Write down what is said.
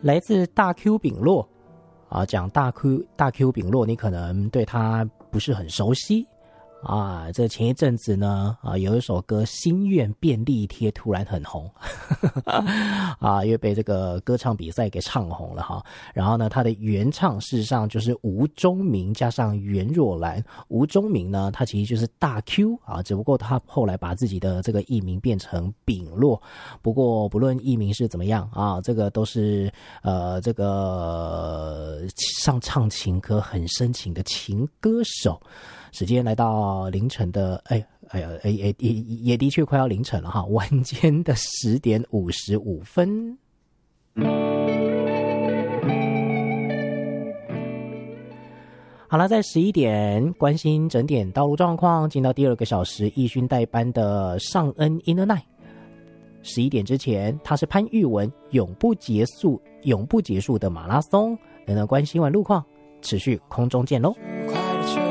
来自大 Q 丙洛啊，讲大 Q 丙洛，你可能对他不是很熟悉啊。这前一阵子呢有一首歌《心愿便利贴》突然很红啊，因为被这个歌唱比赛给唱红了哈。然后呢，他的原唱事实上就是吴宗明加上袁若兰。吴宗明呢，他其实就是大 Q 啊，只不过他后来把自己的这个艺名变成丙洛。不过不论艺名是怎么样啊，这个都是这个唱情歌很深情的情歌手。时间来到凌晨的也的确快要凌晨了哈，晚间的10点55分。好了，在11点关心整点道路状况，进到第2个小时义勋代班的尚恩 Inner Night。11点之前，他是潘玉文永不结束的马拉松。等等关心完路况，持续空中见喽。